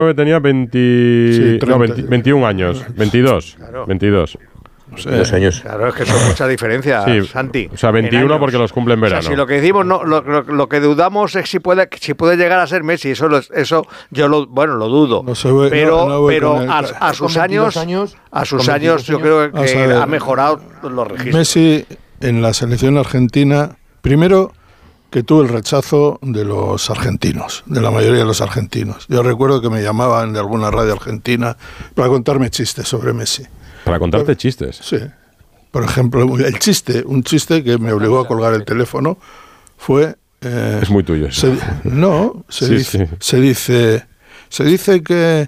tenía 21 años. 22. Claro. 22. No sé. 2 años. Claro, es que son muchas diferencias, Sí, Santi. o sea, 21 porque los cumple en verano. O sea, si lo que decimos, no, lo que dudamos es si puede llegar a ser Messi. Eso yo lo dudo. No se ve, pero con a sus años yo creo que ha mejorado los registros. Messi en la selección argentina, primero que tuvo el rechazo de los argentinos, de la mayoría de los argentinos. Yo recuerdo que me llamaban de alguna radio argentina para contarme chistes sobre Messi. Para contarte chistes. Sí. Por ejemplo, un chiste que me obligó a colgar el teléfono fue... es muy tuyo eso. Se dice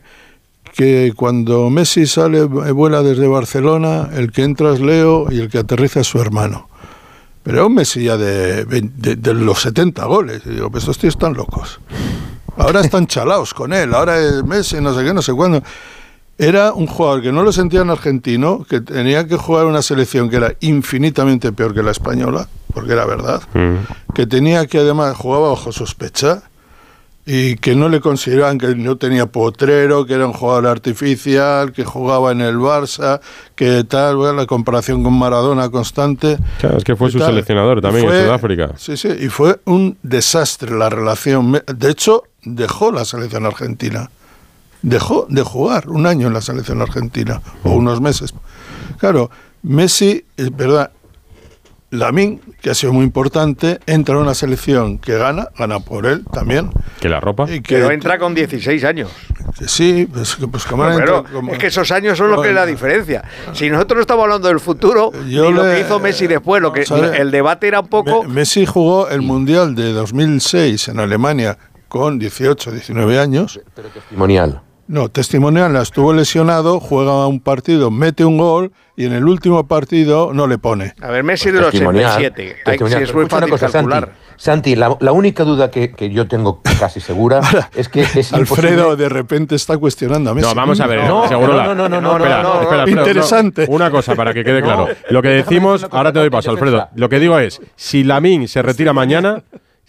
que cuando Messi vuela desde Barcelona, el que entra es Leo y el que aterriza es su hermano. Pero era un Messi ya de los 70 goles. Y digo, pues estos tíos están locos. Ahora están chalaos con él, ahora es Messi, no sé qué, no sé cuándo. Era un jugador que no lo sentían argentino, que tenía que jugar una selección que era infinitamente peor que la española, porque era verdad, que tenía que además jugaba bajo sospecha y que no le consideraban, que no tenía potrero, que era un jugador artificial, que jugaba en el Barça, que tal, bueno, la comparación con Maradona constante. Claro, es que fue su seleccionador también en Sudáfrica. Sí, y fue un desastre la relación. De hecho, dejó la selección argentina. Dejó de jugar un año en la selección argentina, o unos meses. Claro, Messi, es verdad, Lamine, que ha sido muy importante, entra en una selección que gana por él también. ¿Que la ropa? Pero entra con 16 años. Sí, pues como es que esos años son lo que es la diferencia. Si nosotros no estamos hablando del futuro, ni lo que hizo Messi después, el debate era un poco... Messi jugó el Mundial de 2006 en Alemania con 18, 19 años. Pero testimonial. No, testimonial, estuvo lesionado, juega un partido, mete un gol y en el último partido no le pone. A ver, Messi del 87. Sí, es muy fácil calcular. Santi, la única duda que yo tengo casi segura es que es Alfredo imposible... de repente está cuestionando a Messi. No, vamos a ver. No, Espera, interesante. Una cosa para que quede claro. Lo que decimos, ahora te doy paso, Alfredo. Lo que digo es, si Lamine se retira mañana,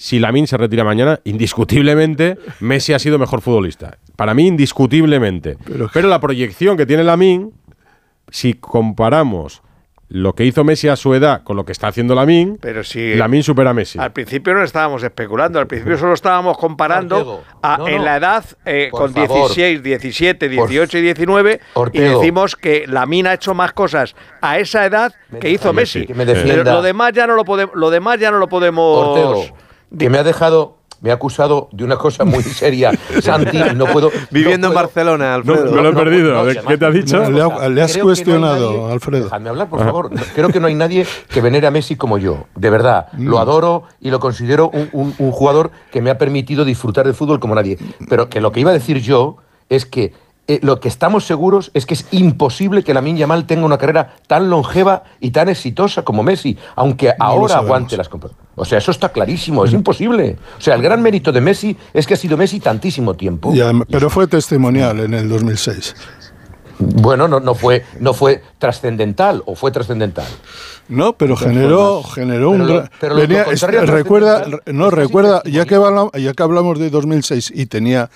indiscutiblemente Messi ha sido mejor futbolista. Para mí, indiscutiblemente. Pero la proyección que tiene Lamine, si comparamos lo que hizo Messi a su edad con lo que está haciendo Lamine, Lamine supera a Messi. Al principio no estábamos especulando, al principio solo estábamos comparando en la edad con 16, 17, 18 y 19 y decimos que Lamine ha hecho más cosas a esa edad que hizo Messi. Que me defienda. Pero lo demás ya no lo podemos... Ortego, que me ha acusado de una cosa muy seria, Santi, no puedo... Viviendo en Barcelona, Alfredo. Me lo he perdido. ¿Qué te ha dicho? Le has cuestionado, Alfredo. Déjame hablar, por favor. Creo que no hay nadie que venere a Messi como yo. De verdad, lo adoro y lo considero un jugador que me ha permitido disfrutar del fútbol como nadie. Pero que lo que iba a decir yo es que lo que estamos seguros es que es imposible que Lamine Yamal tenga una carrera tan longeva y tan exitosa como Messi, aunque ahora aguante las comparaciones. O sea, eso está clarísimo, es imposible. O sea, el gran mérito de Messi es que ha sido Messi tantísimo tiempo. Pero fue testimonial en el 2006. Bueno, no fue trascendental, o fue trascendental. No, pero generó un... Recuerda, ya que hablamos de 2006 y tenía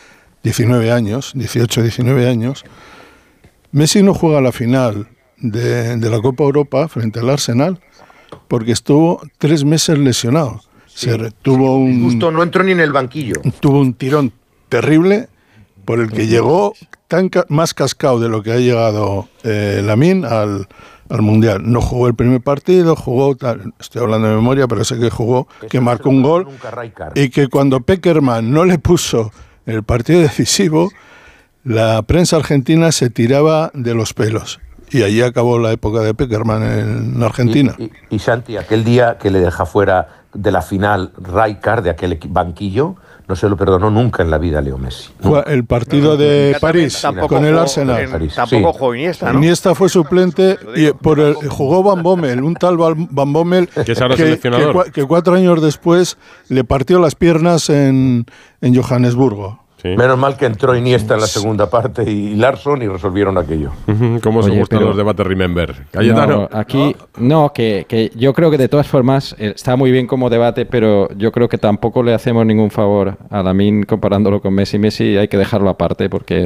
18, 19 años, Messi no juega la final de la Copa Europa frente al Arsenal porque estuvo 3 meses lesionado. Justo no entró ni en el banquillo. Tuvo un tirón terrible por el que llegó más cascado de lo que ha llegado Lamine al Mundial. No jugó el primer partido, estoy hablando de memoria, pero sé que jugó, que marcó un gol y que cuando Pekerman no le puso el partido decisivo, la prensa argentina se tiraba de los pelos. Y allí acabó la época de Pekerman en Argentina. Y Santi, aquel día que le deja fuera de la final Rijkaard, de aquel banquillo, no se lo perdonó nunca en la vida a Leo Messi. El partido de París con el Arsenal. Tampoco jugó Iniesta, ¿no? Iniesta fue suplente y jugó Van Bommel, un tal Van Bommel que 4 años después le partió las piernas en Johannesburgo. Sí. Menos mal que entró Iniesta en la segunda parte y Larsson y resolvieron aquello. ¿Cómo se gustan los debates Remember? Cayetano. Que yo creo que de todas formas está muy bien como debate, pero yo creo que tampoco le hacemos ningún favor a Lamine comparándolo con Messi. Messi hay que dejarlo aparte porque